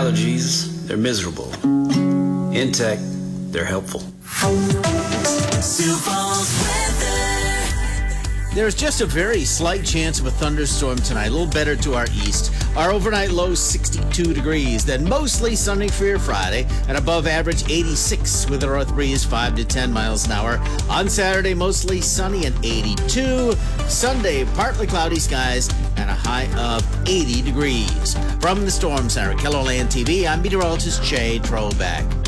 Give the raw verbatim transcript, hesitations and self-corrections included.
allergies, they're miserable. In tech, they're helpful. Sioux Falls weather. There's just a very slight chance of a thunderstorm tonight, a little better to our east. Our overnight low sixty-two degrees, then mostly sunny for your Friday, and above average eighty-six with a north breeze five to ten miles an hour. On Saturday, mostly sunny and eighty-two. Sunday, partly cloudy skies and a high of eighty degrees. From the Storm Center, KELOLAND T V, I'm meteorologist Jay Troback.